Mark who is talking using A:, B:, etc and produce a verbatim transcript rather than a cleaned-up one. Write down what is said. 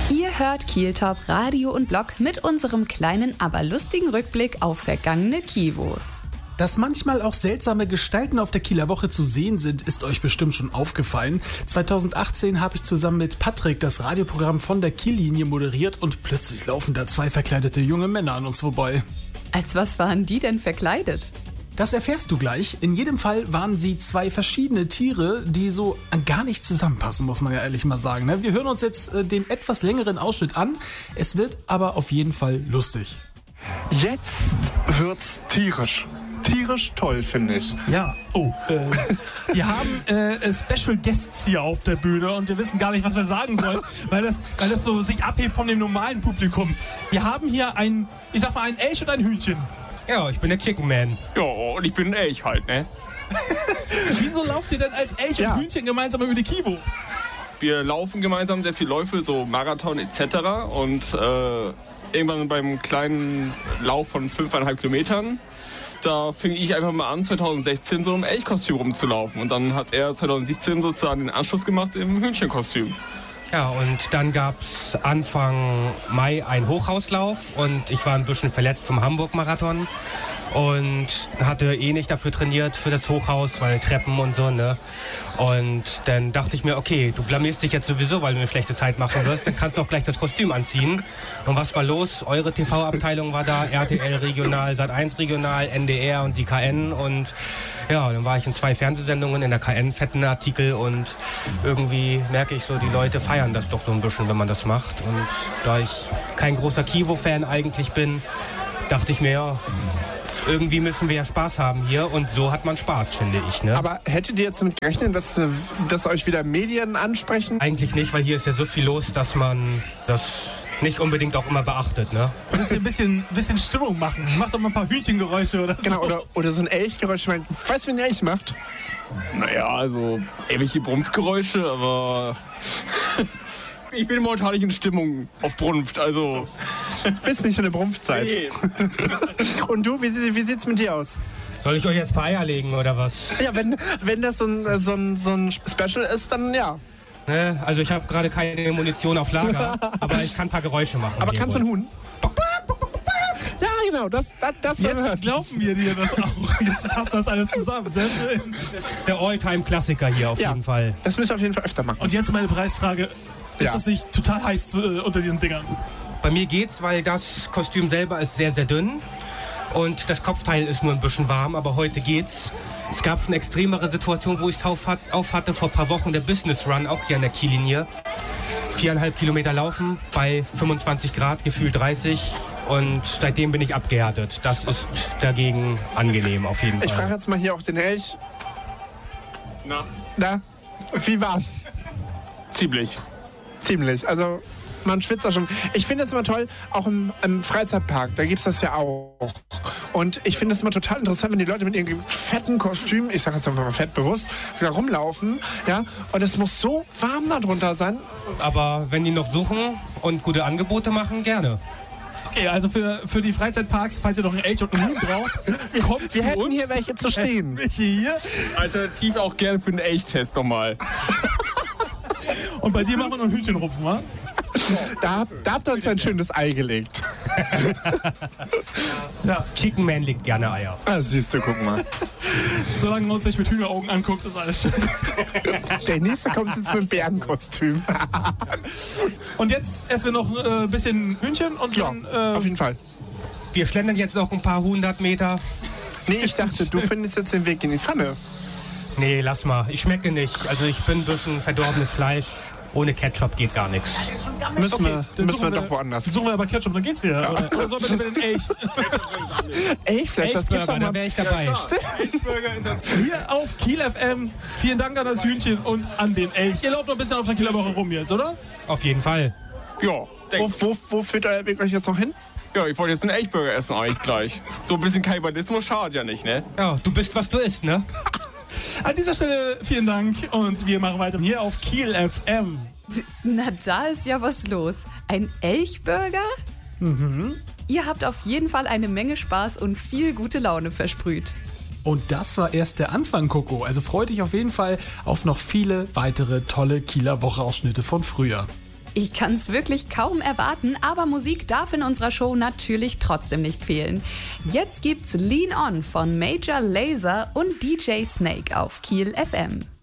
A: Ihr hört Kiel Top Radio und Blog mit unserem kleinen, aber lustigen Rückblick auf vergangene Kivos.
B: Dass manchmal auch seltsame Gestalten auf der Kieler Woche zu sehen sind, ist euch bestimmt schon aufgefallen. zweitausendachtzehn habe ich zusammen mit Patrick das Radioprogramm von der Kiellinie moderiert und plötzlich laufen da zwei verkleidete junge Männer an uns vorbei.
A: Als was waren die denn verkleidet?
B: Das erfährst du gleich. In jedem Fall waren sie zwei verschiedene Tiere, die so gar nicht zusammenpassen, muss man ja ehrlich mal sagen. Wir hören uns jetzt den etwas längeren Ausschnitt an. Es wird aber auf jeden Fall lustig.
C: Jetzt wird's tierisch. Tierisch toll, finde ich.
D: Ja, oh, äh, wir haben äh, Special Guests hier auf der Bühne und wir wissen gar nicht, was wir sagen sollen, weil das, weil das so sich abhebt von dem normalen Publikum. Wir haben hier ein, ich sag mal, ein Elch und ein Hühnchen.
E: Ja, ich bin der Chicken Man.
F: Ja, und ich bin ein Elch halt, ne?
D: Wieso lauft ihr denn als Elch ja. und Hühnchen gemeinsam über die Kivo?
F: Wir laufen gemeinsam sehr viel Läufe, so Marathon et cetera. Und äh, irgendwann beim kleinen Lauf von fünfeinhalb Kilometern, da fing ich einfach mal an, zweitausendsechzehn so im Elchkostüm rumzulaufen. Und dann hat er zweitausendsiebzehn sozusagen den Anschluss gemacht im Hühnchenkostüm.
E: Ja, und dann gab es Anfang Mai einen Hochhauslauf und ich war ein bisschen verletzt vom Hamburg-Marathon und hatte eh nicht dafür trainiert für das Hochhaus, weil Treppen und so, ne? Und dann dachte ich mir, okay, du blamierst dich jetzt sowieso, weil du eine schlechte Zeit machen wirst, dann kannst du auch gleich das Kostüm anziehen. Und was war los? Eure T V-Abteilung war da, R T L Regional, Sat eins Regional, N D R und die K N und ja, dann war ich in zwei Fernsehsendungen, in der K N fetten Artikel und irgendwie merke ich so, die Leute feiern das doch so ein bisschen, wenn man das macht. Und da ich kein großer Kivo-Fan eigentlich bin, dachte ich mir, ja, irgendwie müssen wir ja Spaß haben hier und so hat man Spaß, finde ich. Ne?
C: Aber hättet ihr jetzt damit gerechnet, dass, dass euch wieder Medien ansprechen?
E: Eigentlich nicht, weil hier ist ja so viel los, dass man das nicht unbedingt auch immer beachtet. Ne?
D: Du musst ein bisschen, bisschen Stimmung machen. Mach doch mal ein paar Hühnchengeräusche oder so.
C: Genau, oder, oder so ein Elchgeräusch. Ich meine, weißt du, wie ein Elch macht?
F: Naja, also ähnliche Brumpfgeräusche, aber ich bin momentan nicht in Stimmung auf Brunft, also...
C: Bist nicht in der Brumpfzeit. Nee. Und du, wie, wie sieht's mit dir aus?
E: Soll ich euch jetzt ein paar Eier legen oder was?
C: Ja, wenn, wenn das so ein, so, ein, so ein Special ist, dann ja.
E: Ne, also ich habe gerade keine Munition auf Lager, aber ich kann ein paar Geräusche machen.
C: Aber kannst du einen Huhn? Ja, genau, das, das, das
D: Jetzt glauben wir dir das auch. Jetzt passt das alles zusammen. Sehr schön.
E: Der All-Time-Klassiker hier auf
C: ja,
E: jeden Fall.
C: Das müssen wir auf jeden Fall öfter machen.
D: Und jetzt meine Preisfrage. Ist ja. das nicht total heiß äh, unter diesen Dingern?
E: Bei mir geht's, weil das Kostüm selber ist sehr, sehr dünn und das Kopfteil ist nur ein bisschen warm, aber heute geht's. Es gab schon extremere Situationen, wo ich es auf, auf hatte, vor ein paar Wochen der Business Run, auch hier an der Kiellinie. Viereinhalb Kilometer laufen bei fünfundzwanzig Grad, gefühlt dreißig und seitdem bin ich abgehärtet. Das ist dagegen angenehm auf jeden Fall.
C: Ich frage jetzt mal hier auch den Elch.
F: Na?
C: Na? Wie war's?
F: Ziemlich.
C: Ziemlich, also... Man schwitzt da schon. Ich finde es immer toll, auch im, im Freizeitpark, da gibt es das ja auch. Und ich finde es immer total interessant, wenn die Leute mit ihrem fetten Kostüm, ich sage jetzt einfach mal fett bewusst, da rumlaufen. Ja? Und es muss so warm da drunter sein.
E: Aber wenn die noch suchen und gute Angebote machen, gerne.
D: Okay, also für, für die Freizeitparks, falls ihr noch einen Elch und einen Huhn braucht, kommt
C: Wir
D: zu
C: hätten
D: uns.
C: hier welche zu stehen.
D: Welche hier?
F: Alternativ auch gerne für einen Elchtest nochmal.
D: Und bei dir machen wir noch einen Hühnchenrupfen, wa?
C: Da, da habt ihr uns ein schönes Ei gelegt.
E: Ja. Chicken Man legt gerne Eier.
C: Ah, siehst du, guck mal.
D: Solange man uns nicht mit Hühneraugen anguckt, ist alles schön.
C: Der nächste kommt jetzt mit dem Bärenkostüm.
D: Und jetzt essen wir noch ein äh, bisschen Hühnchen und
C: ja,
D: dann... Äh,
C: auf jeden Fall.
E: Wir schlendern jetzt noch ein paar hundert Meter.
C: Nee, ich dachte, du findest jetzt den Weg in die Pfanne.
E: Nee, lass mal. Ich schmecke nicht. Also ich bin ein bisschen verdorbenes Fleisch. Ohne Ketchup geht gar nichts.
C: Müssen
D: okay,
C: wir, müssen wir doch woanders.
D: Suchen wir aber Ketchup, dann geht's wieder. Ja. Oder, oder sollen wir denn mit den Elch?
C: Elchfleisch, das gibt's doch mal.
E: Da wäre ich dabei.
D: Ja, hier auf Kiel F M. Vielen Dank an das Hühnchen und an den Elch. Ihr lauft noch ein bisschen auf der Kieler Woche rum jetzt, oder?
E: Auf jeden Fall.
F: Ja.
C: Wo, wo, wo führt euer Weg euch jetzt noch hin?
F: Ja, ich wollte jetzt einen Elchburger essen eigentlich gleich. So ein bisschen Kannibalismus schadet ja nicht, ne?
E: Ja, du bist, was du isst, ne?
D: An dieser Stelle vielen Dank und wir machen weiter hier auf Kiel F M.
A: Na, da ist ja was los. Ein Elchburger?
D: Mhm.
A: Ihr habt auf jeden Fall eine Menge Spaß und viel gute Laune versprüht.
B: Und das war erst der Anfang, Coco. Also freu dich auf jeden Fall auf noch viele weitere tolle Kieler Woche-Ausschnitte von früher.
A: Ich kann es wirklich kaum erwarten, aber Musik darf in unserer Show natürlich trotzdem nicht fehlen. Jetzt gibt's Lean On von Major Lazer und D J Snake auf Kiel F M.